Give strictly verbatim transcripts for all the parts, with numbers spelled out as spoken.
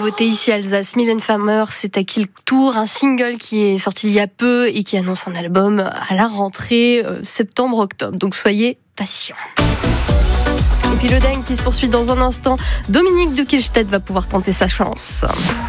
nouveauté ici à Alsace. Mylène Farmer, c'est à qui le tour, un single qui est sorti il y a peu et qui annonce un album à la rentrée euh, septembre-octobre. Donc soyez patients. Et puis le dingue qui se poursuit dans un instant. Dominique de Kielstedt va pouvoir tenter sa chance.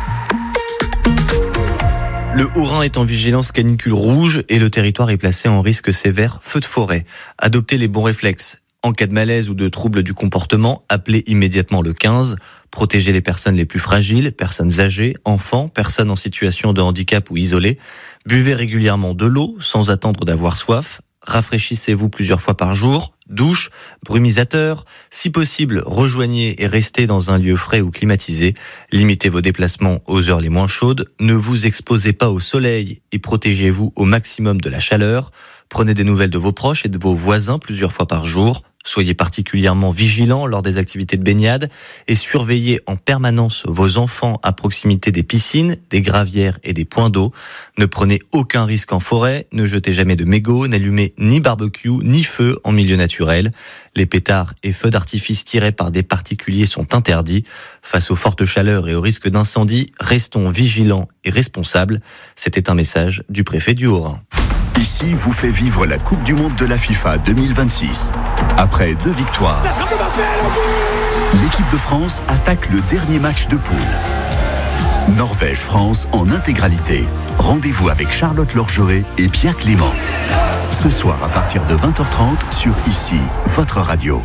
Le Haut-Rhin est en vigilance canicule rouge et le territoire est placé en risque sévère feu de forêt. Adoptez les bons réflexes. En cas de malaise ou de trouble du comportement, appelez immédiatement le quinze. Protégez les personnes les plus fragiles, personnes âgées, enfants, personnes en situation de handicap ou isolées. Buvez régulièrement de l'eau sans attendre d'avoir soif. Rafraîchissez-vous plusieurs fois par jour. Douche, brumisateur. Si possible, rejoignez et restez dans un lieu frais ou climatisé. Limitez vos déplacements aux heures les moins chaudes. Ne vous exposez pas au soleil et protégez-vous au maximum de la chaleur. Prenez des nouvelles de vos proches et de vos voisins plusieurs fois par jour. Soyez particulièrement vigilants lors des activités de baignade et surveillez en permanence vos enfants à proximité des piscines, des gravières et des points d'eau. Ne prenez aucun risque en forêt, ne jetez jamais de mégots, n'allumez ni barbecue ni feu en milieu naturel. Les pétards et feux d'artifice tirés par des particuliers sont interdits. Face aux fortes chaleurs et au risque d'incendie, restons vigilants et responsables. C'était un message du préfet du Haut-Rhin. Ici vous fait vivre la Coupe du Monde de la FIFA deux mille vingt-six. Après deux victoires, l'équipe de France attaque le dernier match de poule. Norvège-France en intégralité. Rendez-vous avec Charlotte Lorgeret et Pierre Clément. Ce soir à partir de vingt heures trente sur Ici, votre radio.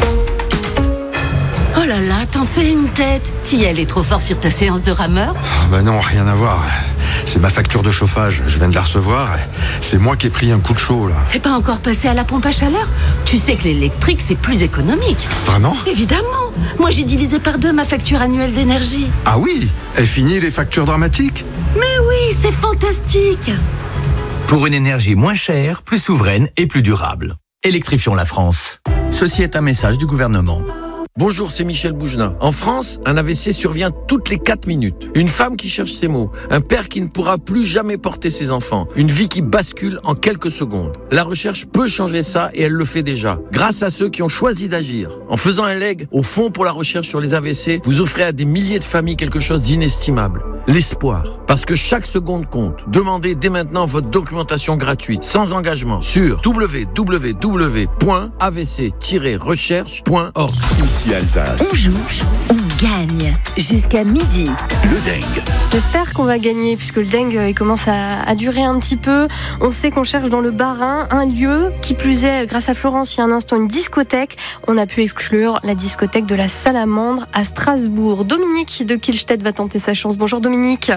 Oh là là, t'en fais une tête. T'y allais trop fort sur ta séance de rameur ? Oh bah non, rien à voir. C'est ma facture de chauffage, je viens de la recevoir. C'est moi qui ai pris un coup de chaud là. T'es pas encore passé à la pompe à chaleur ? Tu sais que l'électrique c'est plus économique. Vraiment ? Évidemment. Moi j'ai divisé par deux ma facture annuelle d'énergie. Ah oui ? Est fini les factures dramatiques ? Mais oui, c'est fantastique. Pour une énergie moins chère, plus souveraine et plus durable. Électrifions la France. Ceci est un message du gouvernement. Bonjour, c'est Michel Bougenin. En France, un A V C survient toutes les quatre minutes. Une femme qui cherche ses mots. Un père qui ne pourra plus jamais porter ses enfants. Une vie qui bascule en quelques secondes. La recherche peut changer ça et elle le fait déjà. Grâce à ceux qui ont choisi d'agir. En faisant un leg au Fonds pour la recherche sur les A V C, vous offrez à des milliers de familles quelque chose d'inestimable. L'espoir. Parce que chaque seconde compte. Demandez dès maintenant votre documentation gratuite, sans engagement, sur w w w point a v c tiret recherche point org. Ici Alsace. On joue, on gagne. Jusqu'à midi. Le dingue. J'espère qu'on va gagner puisque le dingue il commence à, à durer un petit peu. On sait qu'on cherche dans le Bas-Rhin un lieu, qui plus est, grâce à Florence, il y a un instant, une discothèque. On a pu exclure la discothèque de la Salamandre à Strasbourg. Dominique de Kielstedt va tenter sa chance. Bonjour Dominique.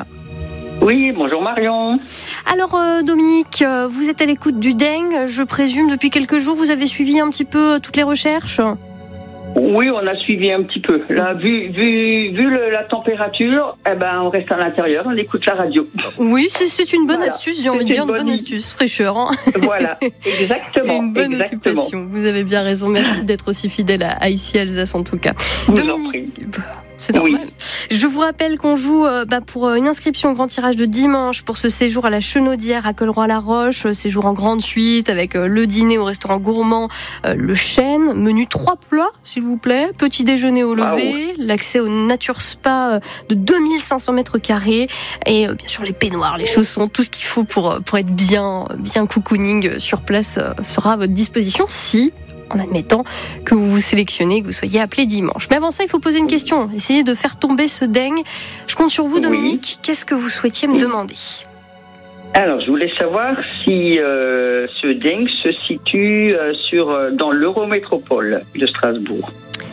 Oui, bonjour Marion. Alors euh, Dominique, euh, vous êtes à l'écoute du dingue, je présume, depuis quelques jours. Vous avez suivi un petit peu euh, toutes les recherches ? Oui, on a suivi un petit peu. Là, vu, vu, vu le, la température, eh ben, on reste à l'intérieur, on écoute la radio. Oui, c'est, c'est une bonne voilà. astuce, j'ai envie de dire, une bonne, bonne astuce, fraîcheur. Hein. Voilà, exactement. Une bonne exactement. occupation, vous avez bien raison. Merci d'être aussi fidèle à, à Ici Alsace en tout cas. Vous Dominique, en prie. c'est normal. Oui. Je vous rappelle qu'on joue euh, bah, pour euh, une inscription au grand tirage de dimanche pour ce séjour à la Chenaudière à Colroy-la-Roche, euh, séjour en grande suite avec euh, le dîner au restaurant gourmand, euh, le Chêne, menu trois plats s'il vous plaît, petit déjeuner au lever, wow. L'accès au Nature Spa euh, de deux mille cinq cents mètres carrés et euh, bien sûr les peignoirs, les chaussons, tout ce qu'il faut pour, pour être bien, bien cocooning sur place euh, sera à votre disposition si... en admettant que vous vous sélectionnez, que vous soyez appelé dimanche. Mais avant ça, il faut poser une question. Essayez de faire tomber ce dingue. Je compte sur vous, Dominique. Oui. Qu'est-ce que vous souhaitiez me demander ? Alors, je voulais savoir si euh, ce dingue se situe euh, sur, euh, dans l'Eurométropole de Strasbourg.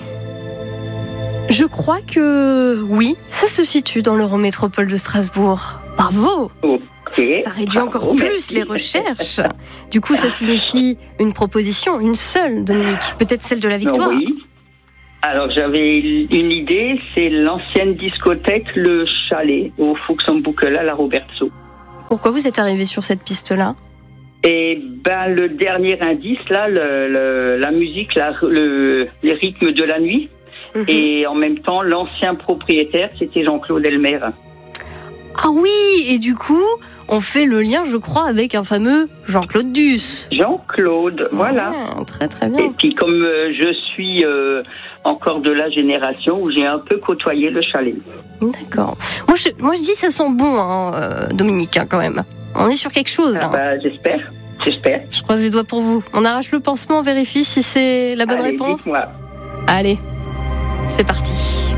Je crois que oui, ça se situe dans l'Eurométropole de Strasbourg. Bravo ! Oh. Okay. Ça réduit encore Bravo, plus merci. les recherches. Du coup, ça signifie une proposition, une seule, Dominique. Peut-être celle de la victoire. Oui. Alors, j'avais une idée. C'est l'ancienne discothèque Le Chalet, au Fuchsenbuckel à la Robertso. Pourquoi vous êtes arrivé sur cette piste-là ? Et ben, le dernier indice, là, le, le, la musique, la, le, les rythmes de la nuit. Mm-hmm. Et en même temps, l'ancien propriétaire, c'était Jean-Claude Elmer. Ah oui, et du coup, on fait le lien, je crois, avec un fameux Jean-Claude Duss. Jean-Claude, voilà. Ah, très très bien. Et puis comme euh, je suis euh, encore de la génération où j'ai un peu côtoyé le chalet. D'accord. Moi je, moi, je dis ça sent bon, hein, euh, Dominique, hein, quand même. On est sur quelque chose, là. Ah bah, j'espère, j'espère. Je croise les doigts pour vous. On arrache le pansement, on vérifie si c'est la bonne Allez, réponse. Dites-moi. Allez, c'est parti.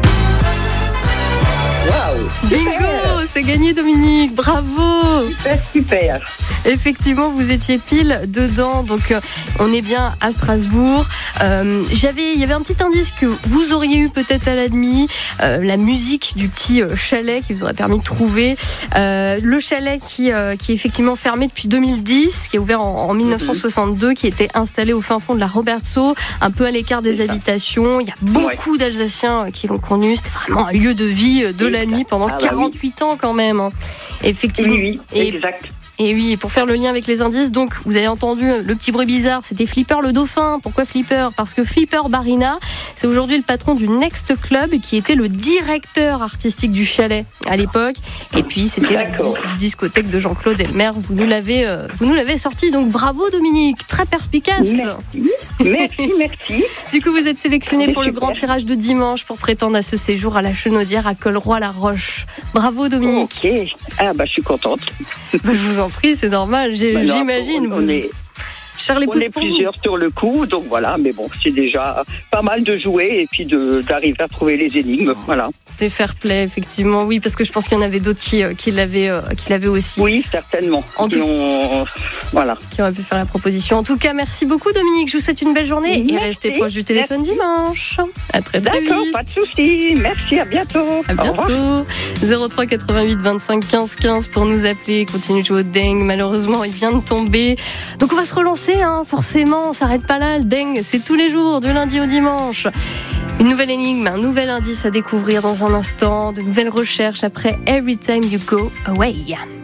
Waouh! Bingo, c'est gagné, Dominique, bravo. Super, super. Effectivement, vous étiez pile dedans, donc euh, on est bien à Strasbourg. Euh, j'avais, il y avait un petit indice que vous auriez eu peut-être à la demi, euh, la musique du petit euh, chalet qui vous aurait permis de trouver. Euh, le chalet qui, euh, qui est effectivement fermé depuis deux mille dix, qui est ouvert en, en dix-neuf cent soixante-deux, qui était installé au fin fond de la Robertsau, un peu à l'écart des habitations. Il y a beaucoup ouais. d'Alsaciens qui l'ont connu. C'était vraiment un lieu de vie de la nuit pendant ah bah quarante-huit oui. ans quand même. Effectivement. Oui, oui, et, exact. Et oui, pour faire le lien avec les indices, donc vous avez entendu le petit bruit bizarre, c'était Flipper le dauphin. Pourquoi Flipper ? Parce que Flipper Barina, c'est aujourd'hui le patron du Next Club, qui était le directeur artistique du chalet à l'époque. Et puis c'était la discothèque de Jean-Claude Elmer. Vous nous l'avez, euh, vous nous l'avez sorti. Donc bravo Dominique, très perspicace. Merci, merci, merci. Du coup, vous êtes sélectionné pour super. Le grand tirage de dimanche pour prétendre à ce séjour à la Chenaudière à Colroy-la-Roche. Bravo Dominique. Ok, ah bah je suis contente. Bah, je vous en prie, c'est normal, J'ai, bah, j'imagine. On, on est, Charles on est plusieurs sur le coup, donc voilà, mais bon, c'est déjà pas mal de jouer et puis de, d'arriver à trouver les énigmes, voilà. C'est fair play, effectivement, oui, parce que je pense qu'il y en avait d'autres qui, qui, l'avaient, euh, qui l'avaient aussi. Oui, certainement. En qui, tout... ont, voilà. qui auraient pu faire la proposition. En tout cas, merci beaucoup Dominique, je vous souhaite une belle journée merci. Et restez proche du téléphone merci. Dimanche. À très très D'accord, vite. pas de souci. Merci, à bientôt. À bientôt. zéro trois quatre-vingt-huit vingt-cinq quinze quinze pour nous appeler. Continue de jouer au dingue. Malheureusement, il vient de tomber. Donc on va se relancer, hein, forcément. On s'arrête pas là, le dingue, c'est tous les jours, du lundi au dimanche. Une nouvelle énigme, un nouvel indice à découvrir dans un instant, de nouvelles recherches après Every Time You Go Away.